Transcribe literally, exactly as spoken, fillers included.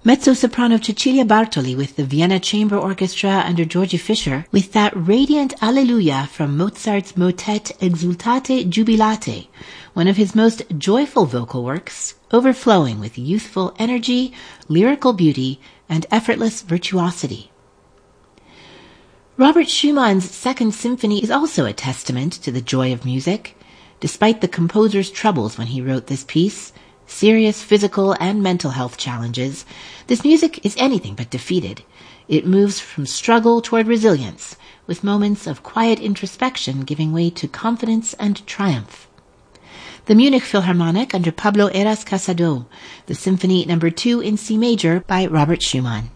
Mezzo-soprano Cecilia Bartoli with the Vienna Chamber Orchestra under Georgie Fischer with that radiant Alleluia from Mozart's motet Exultate Jubilate, one of his most joyful vocal works, overflowing with youthful energy, lyrical beauty, and effortless virtuosity. Robert Schumann's Second Symphony is also a testament to the joy of music. Despite the composer's troubles when he wrote this piece, serious physical and mental health challenges, this music is anything but defeated. It moves from struggle toward resilience, with moments of quiet introspection giving way to confidence and triumph. The Munich Philharmonic under Pablo Heras Casado, the Symphony Number two in C major by Robert Schumann.